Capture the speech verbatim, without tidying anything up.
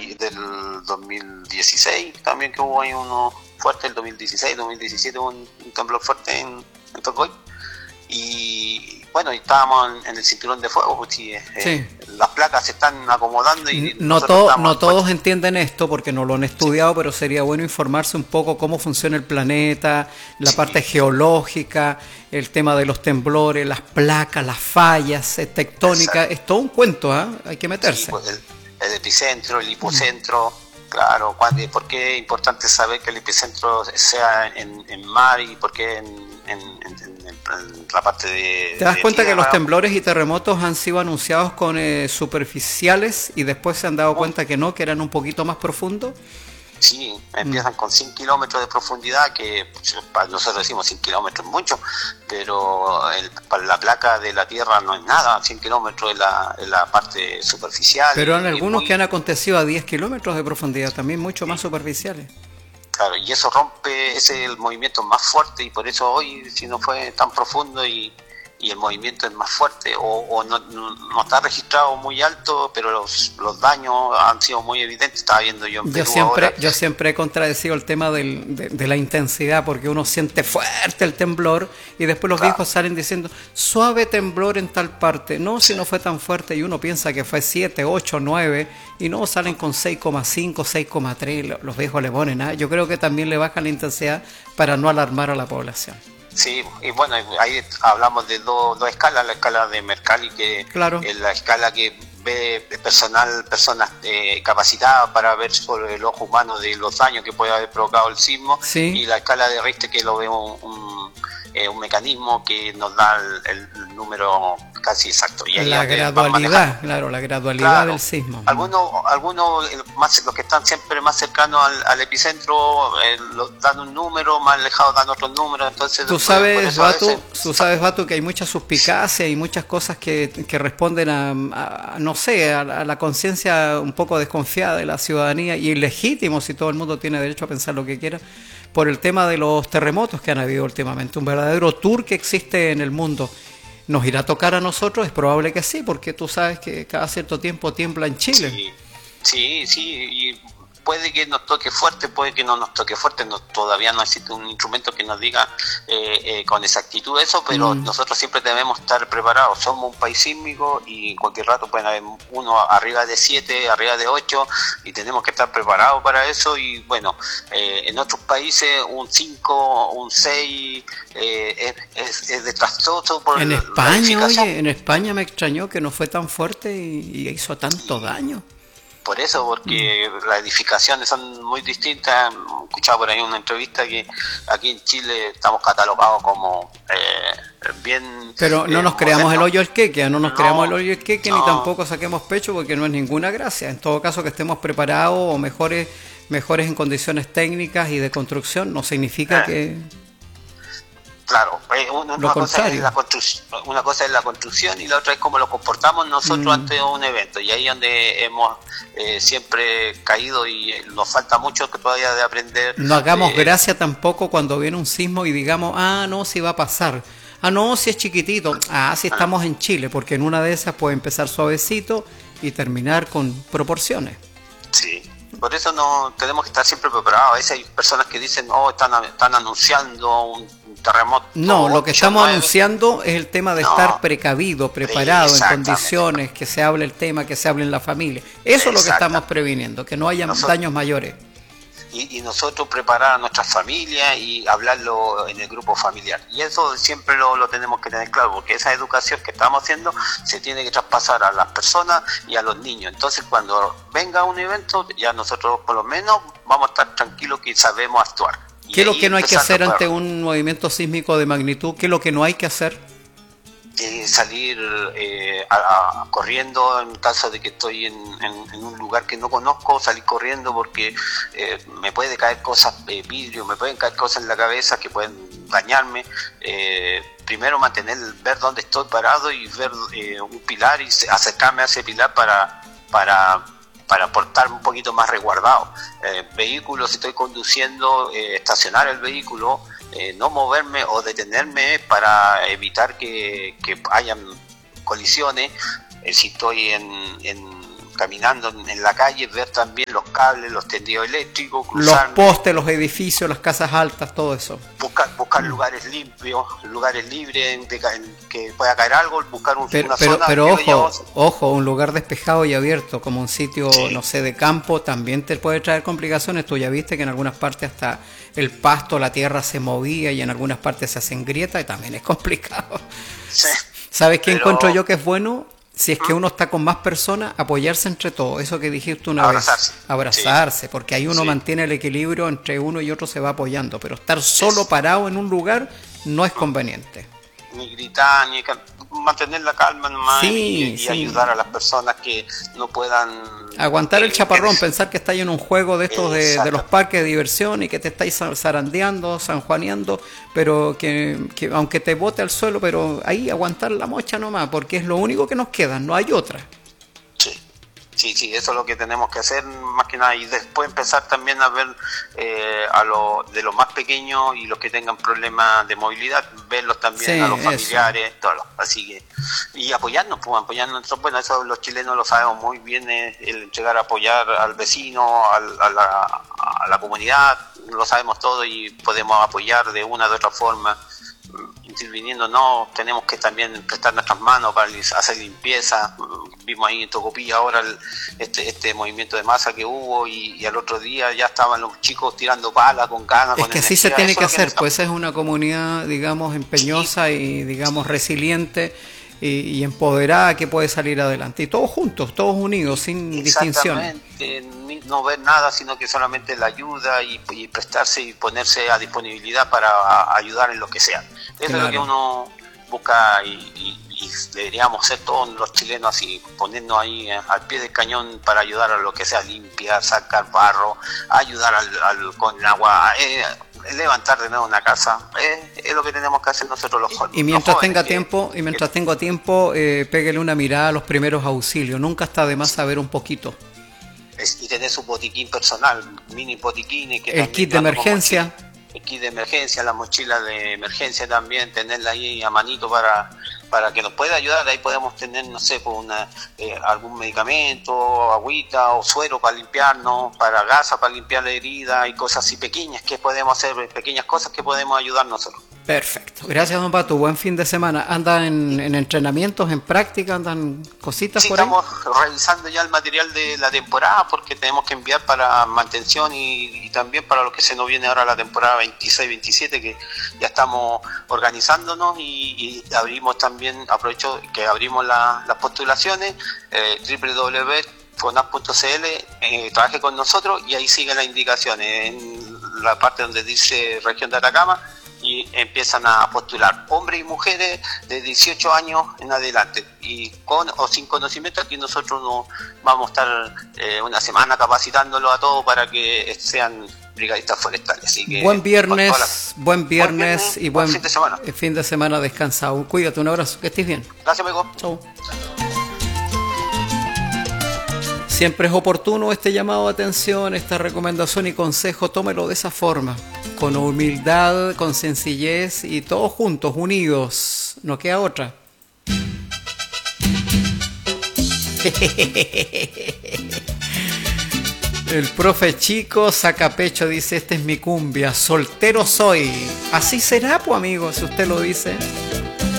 del dos mil dieciséis también, que hubo ahí uno fuerte, el dos mil dieciséis, dos mil diecisiete hubo un, un temblor fuerte en, en Tongoy. Y bueno, y estábamos en, en el cinturón de fuego, pues sí, eh, Sí. las placas se están acomodando y No, to, no todos entienden esto porque no lo han estudiado, sí. Pero sería bueno informarse un poco cómo funciona el planeta, la sí. parte geológica, el tema de los temblores, las placas, las fallas tectónicas. Exacto. Es todo un cuento, ¿eh? Hay que meterse. Sí, pues el, el epicentro, el hipocentro, mm. claro, cuando, ¿por qué es importante saber que el epicentro sea en, en mar y por qué en, en, en, en, en la parte de... ¿Te das de cuenta tierra? Que los temblores y terremotos han sido anunciados con eh, superficiales y después se han dado cuenta que no, que eran un poquito más profundos? Sí, empiezan mm. con cien kilómetros de profundidad, que para nosotros decimos cien kilómetros es mucho, pero el, para la placa de la Tierra no es nada, cien kilómetros es la, es la parte superficial. Pero hay algunos muy... que han acontecido a diez kilómetros de profundidad, también mucho sí. más superficiales. Claro, y eso rompe, ese es el movimiento más fuerte, y por eso hoy, si no fue tan profundo y, y el movimiento es más fuerte, o, o no, no, no está registrado muy alto, pero los, los daños han sido muy evidentes. Estaba viendo yo en Perú yo siempre ahora. Yo siempre he contradecido el tema del, de, de la intensidad, porque uno siente fuerte el temblor y después los claro. viejos salen diciendo suave temblor en tal parte. No, si sí. no fue tan fuerte, y uno piensa que fue siete, ocho, nueve, y no, salen con seis coma cinco, seis coma tres, los viejos le ponen, ¿eh? Yo creo que también le bajan la intensidad para no alarmar a la población. Sí, y bueno, ahí hablamos de dos, dos escalas, la escala de Mercalli, que claro. es la escala que ve personal, personas eh, capacitadas para ver por el ojo humano de los daños que puede haber provocado el sismo, sí. y la escala de Richter, que lo ve un, un, eh, un mecanismo que nos da el, el número casi exacto. Y ahí la gradualidad, claro, la gradualidad claro. del sismo. Algunos, algunos más, los que están siempre más cercanos al, al epicentro, eh, dan un número, más alejados dan otro número. Entonces, tú sabes, Batu, veces... tú sabes, Batu, que hay mucha suspicacia y muchas cosas que, que responden a, a, no sé, a, a la conciencia un poco desconfiada de la ciudadanía, y ilegítimo si todo el mundo tiene derecho a pensar lo que quiera, por el tema de los terremotos que han habido últimamente, un verdadero tour que existe en el mundo. ¿Nos irá a tocar a nosotros? Es probable que sí, porque tú sabes que cada cierto tiempo tiembla en Chile. Sí, sí, sí, y puede que nos toque fuerte, puede que no nos toque fuerte, no, todavía no existe un instrumento que nos diga eh, eh, con exactitud eso, pero mm. nosotros siempre debemos estar preparados. Somos un país sísmico y en cualquier rato pueden haber uno arriba de siete, arriba de ocho, y tenemos que estar preparados para eso. Y bueno, eh, en otros países un cinco, un seis eh, es, es, es desastroso. Por en España, oye, en España me extrañó que no fue tan fuerte y, y hizo tanto daño. Por eso, porque mm. las edificaciones son muy distintas. He escuchado por ahí una entrevista que aquí en Chile estamos catalogados como eh, bien... Pero no eh, nos creamos moderno. El hoyo el queque, no nos no, creamos el hoyo el queque, no. Ni tampoco saquemos pecho, porque no es ninguna gracia. En todo caso, que estemos preparados o mejores, mejores en condiciones técnicas y de construcción, no significa eh. que... Claro, una, una, cosa es la una cosa es la construcción y la otra es cómo lo comportamos nosotros mm. ante un evento, y ahí es donde hemos eh, siempre caído y nos falta mucho que todavía de aprender. No hagamos eh, gracia tampoco cuando viene un sismo y digamos, ah, no, si va a pasar, ah, no, si es chiquitito, ah, si estamos ah. en Chile, porque en una de esas puede empezar suavecito y terminar con proporciones. Sí. Por eso no tenemos que estar siempre preparados. A veces hay personas que dicen, oh, están, están anunciando un terremoto. No, lo que estamos nueve. anunciando es el tema de no. estar precavido, preparado, en condiciones, que se hable el tema, que se hable en la familia. Eso es lo que estamos previniendo, que no haya nosotros, daños mayores. Y, y nosotros preparar a nuestra familia y hablarlo en el grupo familiar. Y eso siempre lo, lo tenemos que tener claro, porque esa educación que estamos haciendo se tiene que traspasar a las personas y a los niños. Entonces, cuando venga un evento, ya nosotros por lo menos vamos a estar tranquilos que sabemos actuar. ¿Qué es lo que no hay que hacer ante un movimiento sísmico de magnitud? ¿Qué es lo que no hay que hacer? Eh, salir eh, a, a, corriendo en caso de que estoy en, en, en un lugar que no conozco, salir corriendo porque eh, me puede caer cosas, eh, vidrio, me pueden caer cosas en la cabeza que pueden dañarme. Eh, primero mantener, ver dónde estoy parado y ver eh, un pilar y acercarme a ese pilar para para para portar un poquito más resguardado. Eh, vehículos, si estoy conduciendo, eh, estacionar el vehículo, eh, no moverme o detenerme para evitar que, que hayan colisiones. Eh, si estoy en, en, caminando en la calle, ver también los cables, los tendidos eléctricos, cruzar, los postes, los edificios, las casas altas, todo eso. Buscar, buscar mm. lugares limpios, lugares libres, de, en que pueda caer algo, buscar un, pero, una pero, zona. Pero ojo, llevamos... ojo, un lugar despejado y abierto, como un sitio, sí. no sé, de campo, también te puede traer complicaciones. Tú ya viste que en algunas partes hasta el pasto, la tierra se movía y en algunas partes se hacen grietas y también es complicado. Sí. ¿Sabes qué pero... encuentro yo que es bueno? Si es que uno está con más personas, apoyarse entre todos, eso que dijiste una abrazarse. vez, abrazarse, sí. porque ahí uno sí. mantiene el equilibrio entre uno y otro, se va apoyando, pero estar solo es. parado en un lugar no es conveniente. Ni gritar, ni mantener la calma nomás sí, y, y sí. ayudar a las personas que no puedan... Aguantar eh, el chaparrón, que... pensar que estáis en un juego de estos de, de los parques de diversión y que te estáis zarandeando, sanjuaneando, pero que, que aunque te bote al suelo, pero ahí aguantar la mocha nomás, porque es lo único que nos queda, no hay otra. Sí. Sí, sí, eso es lo que tenemos que hacer más que nada y después empezar también a ver eh, a los de los más pequeños y los que tengan problemas de movilidad, verlos también sí, a los familiares, eso. Todos, así que y apoyarnos, pues apoyarnos, bueno, eso los chilenos lo sabemos muy bien, eh, el entregar a apoyar al vecino, al, a, la, a la comunidad, lo sabemos todo y podemos apoyar de una u otra forma. Interviniendo, no, tenemos que también prestar nuestras manos para hacer limpieza. Vimos ahí en Tocopilla ahora el, este, este movimiento de masa que hubo y, y al otro día ya estaban los chicos tirando pala con ganas. Es con que energía. así se tiene Eso que es hacer, que pues es una comunidad, digamos, empeñosa sí. y, digamos, resiliente y, y empoderada que puede salir adelante. Y todos juntos, todos unidos, sin distinción. Exactamente, no ver nada, sino que solamente la ayuda y, y prestarse y ponerse a disponibilidad para a, ayudar en lo que sea. Eso claro. es lo que uno busca y, y, y deberíamos ser todos los chilenos así, ponernos ahí eh, al pie del cañón para ayudar a lo que sea, limpiar, sacar barro, ayudar al, al, con agua, eh, levantar de nuevo una casa, eh, es lo que tenemos que hacer nosotros los jóvenes. Y mientras los tenga que, tiempo, y mientras que, tengo tiempo, eh, péguele una mirada a los primeros auxilios, nunca está de más saber un poquito. Y tener su botiquín personal, mini botiquines. Que el kit de emergencia. El kit de emergencia, la mochila de emergencia también, tenerla ahí a manito para, para que nos pueda ayudar. Ahí podemos tener, no sé, pues una, eh, algún medicamento, agüita o suero para limpiarnos, para gasa para limpiar la herida y cosas así pequeñas que podemos hacer, pequeñas cosas que podemos ayudar nosotros. Perfecto. Gracias, don Pato. Buen fin de semana. ¿Andan en, en entrenamientos, en práctica? ¿Andan cositas sí, por ahí? Estamos revisando ya el material de la temporada porque tenemos que enviar para mantención y, y también para lo que se nos viene ahora la temporada veintiséis veintisiete, que ya estamos organizándonos y, y abrimos también, aprovecho que abrimos la, las postulaciones, eh, doble u doble u doble u punto fonap punto c l, eh, trabaje con nosotros y ahí siguen las indicaciones en la parte donde dice región de Atacama y empiezan a postular hombres y mujeres de dieciocho años en adelante y con o sin conocimiento. Aquí nosotros nos vamos a estar eh, una semana capacitándolo a todos para que sean brigadistas forestales. Así que, buen viernes, la... buen viernes, buen viernes y buen, buen fin de semana. Fin de semana descansado. Cuídate, un abrazo, que estés bien. Gracias, amigo. Chau. Siempre es oportuno este llamado de atención, esta recomendación y consejo, tómelo de esa forma, con humildad, con sencillez y todos juntos, unidos, no queda otra. El profe Chico saca pecho, dice, esta es mi cumbia, soltero soy. Así será, pues amigo, si usted lo dice.